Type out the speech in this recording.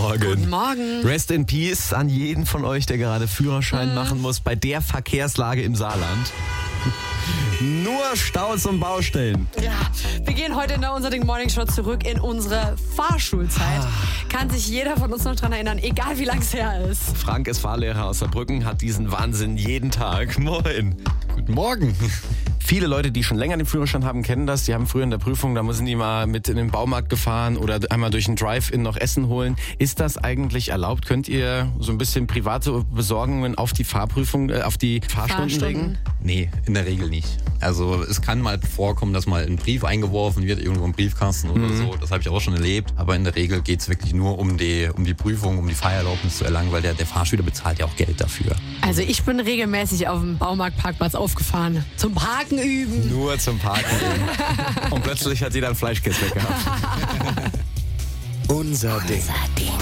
Morgen. Guten Morgen. Rest in Peace an jeden von euch, der gerade Führerschein machen muss bei der Verkehrslage im Saarland. Nur Staus und Baustellen. Ja, wir gehen heute in der Unser Ding Morning Show zurück in unsere Fahrschulzeit. Kann sich jeder von uns noch dran erinnern, egal wie lang es her ist. Frank ist Fahrlehrer aus Saarbrücken, hat diesen Wahnsinn jeden Tag. Moin. Guten Morgen. Viele Leute, die schon länger den Führerschein haben, kennen das. Die haben früher in der Prüfung, da sind die mal mit in den Baumarkt gefahren oder einmal durch einen Drive-In noch Essen holen. Ist das eigentlich erlaubt? Könnt ihr so ein bisschen private Besorgungen auf die Fahrprüfung, auf die Fahrstunden legen? Nee, in der Regel nicht. Also es kann mal vorkommen, dass mal ein Brief eingeworfen wird, irgendwo im Briefkasten oder so. Das habe ich auch schon erlebt. Aber in der Regel geht es wirklich nur um die Prüfung, um die Fahrerlaubnis zu erlangen, weil der Fahrschüler bezahlt ja auch Geld dafür. Also ich bin regelmäßig auf dem Baumarktparkplatz aufgefahren. Zum Parken üben. Nur zum Parken üben. Und plötzlich hat jeder ein Fleischkäse weggehabt. Unser Ding.